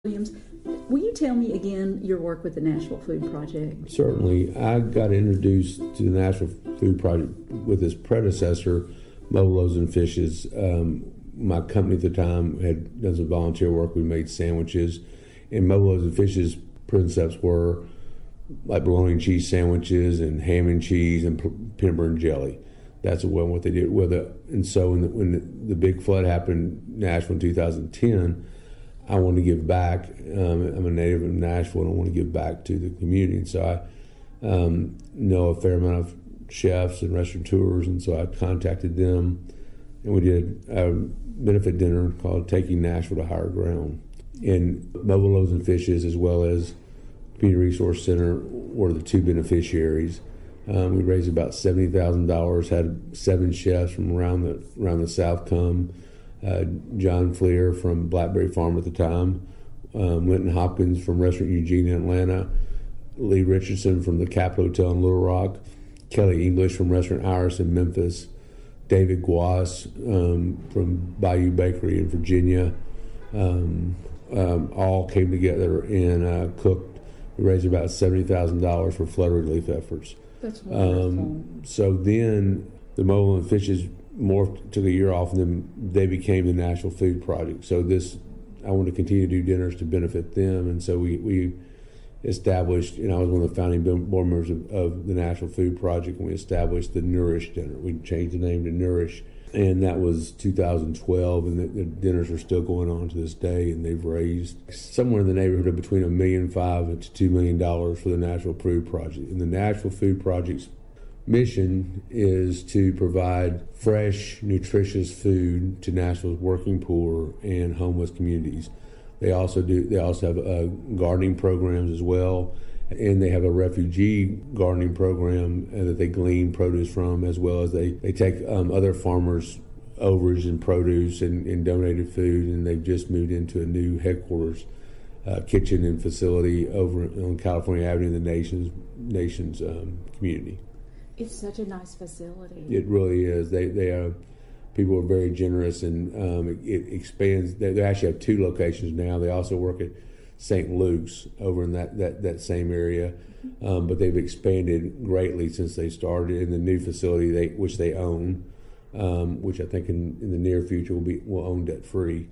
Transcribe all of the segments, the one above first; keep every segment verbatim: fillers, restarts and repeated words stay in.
Williams, will you tell me again your work with the Nashville Food Project? Certainly. I got introduced to the Nashville Food Project with its predecessor, Mobile Loaves and Fishes. Um, my company at the time had done some volunteer work. We made sandwiches. And Mobile Loaves and Fishes' principles were like bologna and cheese sandwiches and ham and cheese and peanut butter and jelly. That's what, what they did with it. And so when the, when the, the big flood happened in Nashville in two thousand ten, I wanted to give back. Um, I'm a native of Nashville, and I want to give back to the community. And so I um, know a fair amount of chefs and restaurateurs, and so I contacted them, and we did a benefit dinner called Taking Nashville to Higher Ground. And Mobile Loaves and Fishes, as well as Community Resource Center, were the two beneficiaries. Um, we raised about seventy thousand dollars, had seven chefs from around the around the South come. Uh, John Fleer from Blackberry Farm at the time, um, Linton Hopkins from Restaurant Eugene in Atlanta, Lee Richardson from the Cap Hotel in Little Rock, Kelly English from Restaurant Iris in Memphis, David Guas um, from Bayou Bakery in Virginia, um, um, all came together and uh, cooked. We raised about seventy thousand dollars for flood relief efforts. That's wonderful. Um, so then the Mobile and Fishes morphed, took a year off, and then they became the Nashville Food Project. So this, I want to continue to do dinners to benefit them, and so we, we established, and I was one of the founding board members of, of the Nashville Food Project, and we established the Nourish Dinner. We changed the name to Nourish, and that was two thousand twelve, and the, the dinners are still going on to this day, and they've raised somewhere in the neighborhood of between a million five to two million dollars for the Nashville Food Project. And the Nashville Food Project's mission is to provide fresh, nutritious food to Nashville's working poor and homeless communities. They also do. They also have uh, gardening programs as well, and they have a refugee gardening program uh, that they glean produce from, as well as they they take um, other farmers' overage and produce and, and donated food, and they've just moved into a new headquarters uh, kitchen and facility over on California Avenue in the nation's nation's um, community. It's such a nice facility. It really is. They they are people are very generous, and um, it, it expands. They, they actually have two locations now. They also work at Saint Luke's over in that, that, that same area, um, but they've expanded greatly since they started in the new facility, they, which they own, um, which I think in, in the near future will be will own debt free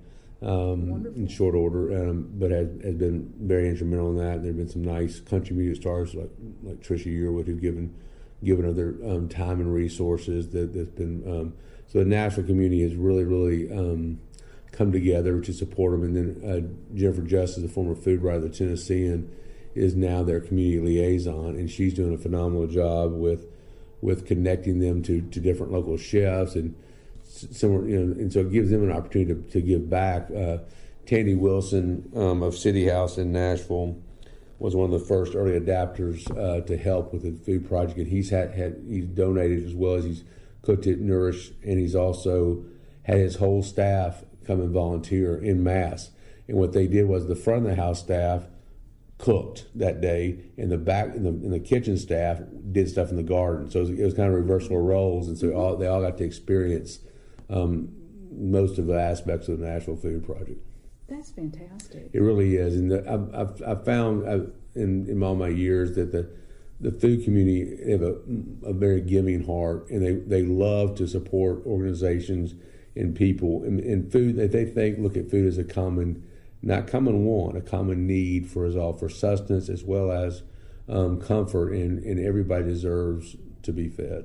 um, in short order. Um, but has, has been very instrumental in that. And there have been some nice country music stars like like Trisha Yearwood who've given. given other um, time and resources that, that's been um, so the Nashville community has really really um, come together to support them. And then uh, Jennifer Justice, the former food writer of the Tennessean, is now their community liaison, and she's doing a phenomenal job with with connecting them to, to different local chefs and similar, you know, and so it gives them an opportunity to, to give back. Uh, Tandy Wilson um, of City House in Nashville was one of the first early adapters uh, to help with the food project, and he's had, had he's donated as well as he's cooked it, Nourish, and he's also had his whole staff come and volunteer en masse. And what they did was the front of the house staff cooked that day, and the back and the, and the kitchen staff did stuff in the garden. So it was, it was kind of reversal of roles, and so all, they all got to experience um, most of the aspects of the Nashville Food Project. That's fantastic. It really is, and the, I've, I've, I've found I've, in, in all my years that the the food community have a, a very giving heart, and they, they love to support organizations and people. And, and food, they, they think look at food as a common, not common want, a common need for us all, for sustenance as well as um, comfort, and, and everybody deserves to be fed.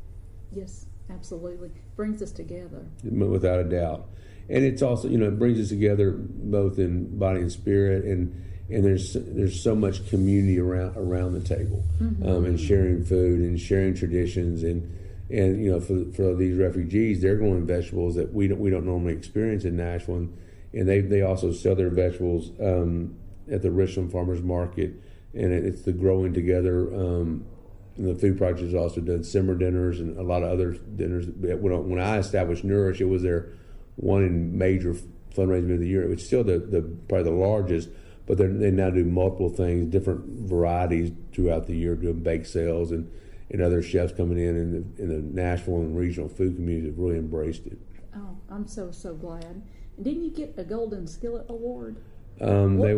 Yes, absolutely. Brings us together. Without a doubt. And it's also, you know, it brings us together both in body and spirit, and and there's there's so much community around around the table, mm-hmm. um, and sharing food and sharing traditions, and and you know, for for these refugees, they're growing vegetables that we don't we don't normally experience in Nashville, and, and they they also sell their vegetables um, at the Richland Farmers Market, and it, it's the growing together. Um, and the food project has also done simmer dinners and a lot of other dinners. When when I established Nourish, it was their one in major fundraising of the year. It was still the, the probably the largest, but they now do multiple things, different varieties throughout the year, doing bake sales, and, and other chefs coming in, and the, in the Nashville and regional food communities have really embraced it. Oh, I'm so, so glad. And didn't you get a Golden Skillet Award? Um, they